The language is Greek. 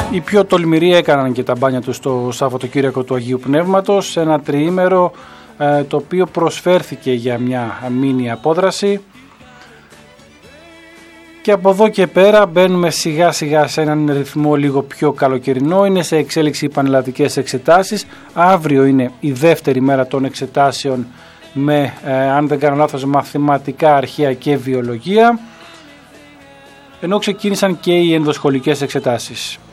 Οι πιο τολμηροί έκαναν και τα μπάνια τους το Σαββατοκύριακο του Αγίου Πνεύματος, σε ένα τριήμερο το οποίο προσφέρθηκε για μια μίνι απόδραση, και από εδώ και πέρα μπαίνουμε σιγά σιγά σε έναν ρυθμό λίγο πιο καλοκαιρινό. Είναι σε εξέλιξη οι πανελλαδικές εξετάσεις. Αύριο είναι η δεύτερη μέρα των εξετάσεων με, αν δεν κάνω λάθος, μαθηματικά, αρχαία και βιολογία, ενώ ξεκίνησαν και οι ενδοσχολικές εξετάσεις.